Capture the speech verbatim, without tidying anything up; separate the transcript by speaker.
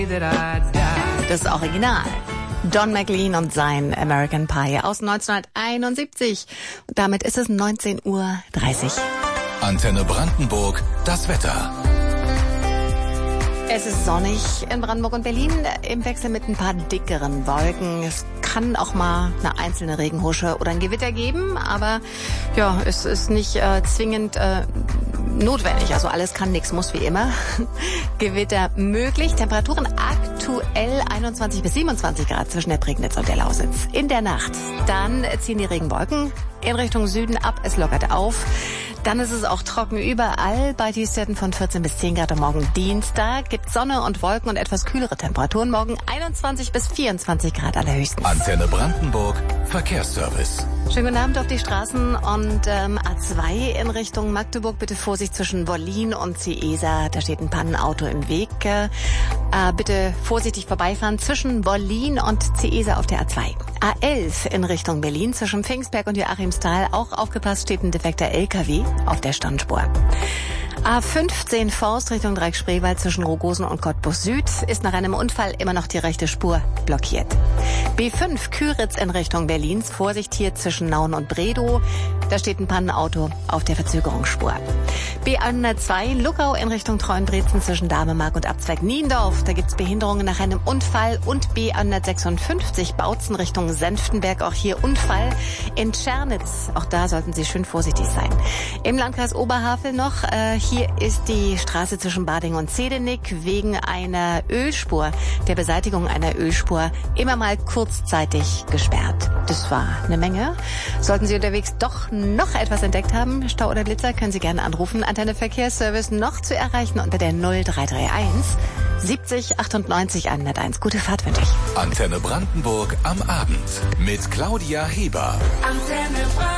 Speaker 1: Das Original. Don McLean und sein American Pie aus neunzehnhunderteinundsiebzig. Und damit ist es neunzehn Uhr dreißig.
Speaker 2: Antenne Brandenburg, das Wetter.
Speaker 1: Es ist sonnig in Brandenburg und Berlin im Wechsel mit ein paar dickeren Wolken. Es kann auch mal eine einzelne Regenhusche oder ein Gewitter geben, aber ja, es ist nicht äh, zwingend äh, notwendig. Also alles kann, nichts muss, wie immer. Gewitter möglich. Temperaturen aktuell einundzwanzig bis siebenundzwanzig Grad zwischen der Prignitz und der Lausitz. In der Nacht dann ziehen die Regenwolken in Richtung Süden ab. Es lockert auf. Dann ist es auch trocken überall bei Tiefstwerten von vierzehn bis zehn Grad am Morgen Dienstag. Gibt Sonne und Wolken und etwas kühlere Temperaturen. Morgen einundzwanzig bis vierundzwanzig Grad allerhöchstens.
Speaker 2: Antenne Brandenburg, Verkehrsservice.
Speaker 1: Schönen guten Abend auf die Straßen und ähm, A zwei in Richtung Magdeburg. Bitte Vorsicht zwischen Wollin und Ciesa. Da steht ein Pannenauto im Weg. Äh, bitte vorsichtig vorbeifahren zwischen Wollin und Ciesa auf der A zwei. A elf in Richtung Berlin zwischen Pfingstberg und Joachimsthal. Auch aufgepasst, steht ein defekter L K W auf der Standspur. A fünfzehn Forst Richtung Dreieck-Spreewald zwischen Rogosen und Cottbus Süd ist nach einem Unfall immer noch die rechte Spur blockiert. B fünf Küritz in Richtung Berlins. Vorsicht hier zwischen Nauen und Bredow. Da steht ein Pannenauto auf der Verzögerungsspur. B hundertzwei Luckau in Richtung Treuenbrezen zwischen Damemark und Abzweig Niendorf. Da gibt's Behinderungen nach einem Unfall. Und B hundertsechsundfünfzig Bautzen Richtung Senftenberg. Auch hier Unfall in Tschernitz. Auch da sollten Sie schön vorsichtig sein. Im Landkreis Oberhavel noch. Äh, hier ist die Straße zwischen Bading und Zedenik wegen einer Ölspur, der Beseitigung einer Ölspur, immer mal kurzzeitig gesperrt. Das war eine Menge. Sollten Sie unterwegs doch noch etwas entdeckt haben, Stau oder Blitzer, können Sie gerne anrufen. Antenne Verkehrsservice noch zu erreichen unter der null drei drei eins siebzig achtundneunzig hunderteins. Gute Fahrt wünsche ich.
Speaker 2: Antenne Brandenburg am Abend mit Claudia Heber.
Speaker 3: Antenne Brandenburg.